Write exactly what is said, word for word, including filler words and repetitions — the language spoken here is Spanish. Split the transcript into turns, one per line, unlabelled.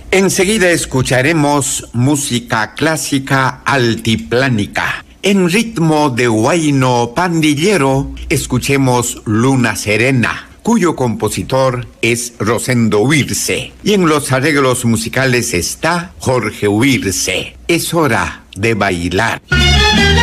Enseguida escucharemos música clásica altiplánica. En ritmo de huayno pandillero, escuchemos Luna Serena, cuyo compositor es Rosendo Huirce. Y en los arreglos musicales está Jorge Huirce. Es hora de bailar.